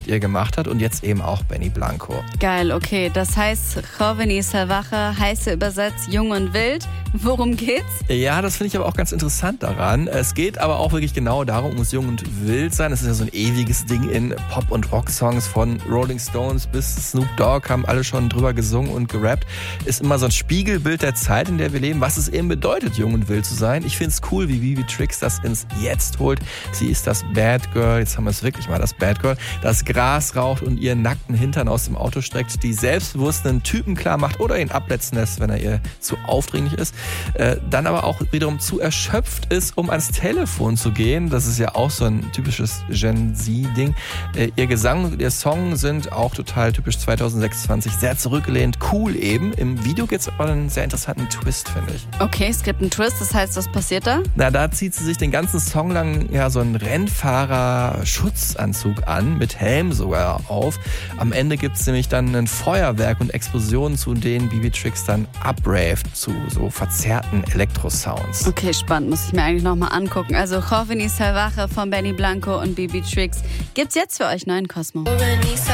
ihr gemacht hat und jetzt eben auch Benny Blanco. Geil, okay. Das heißt, Jovem Salvaje, heiße übersetzt jung und wild. Worum geht's? Ja, das finde ich aber auch ganz interessant daran. Es geht aber auch wirklich genau darum, ums Jung und Wild sein. Es ist ja so ein ewiges Ding in Pop- und Rock-Songs von Rolling Stones bis Snoop Dogg, haben alle schon drüber gesungen und gerappt. Ist immer so ein Spiegelbild der Zeit, in der wir leben, was es eben bedeutet, jung und wild zu sein. Ich finde es cool, wie Bibi Trix das ins Jetzt holt. Sie ist das Bad Girl, jetzt haben wir es wirklich mal, das Bad Girl, das Gras raucht und ihren nackten Hintern aus dem Auto streckt, die selbstbewusst einen Typen klar macht oder ihn abblitzen lässt, wenn er ihr zu aufdringlich ist. Dann aber auch wiederum zu erschöpft ist, um ans Telefon zu gehen. Das ist ja auch so ein typisches Gen Z-Ding. Ihr Gesang und ihr Song sind auch total typisch 2026, sehr zurückgelehnt, cool eben. Im Video gibt es aber einen sehr interessanten Twist, finde ich. Okay, es gibt einen Twist, das heißt, was passiert da? Na, da zieht sie sich den ganzen Song lang ja so einen Rennfahrer-Schutzanzug an, mit Helm sogar auf. Am Ende gibt es nämlich dann ein Feuerwerk und Explosionen, zu denen Bibi Trix dann abraved, zu so verzerrten Elektrosounds. Okay, spannend, muss ich mir eigentlich nochmal angucken. Also Jovem Salvaje von Benny Blanco und Bibi Trix gibt's jetzt für euch neu in Cosmo.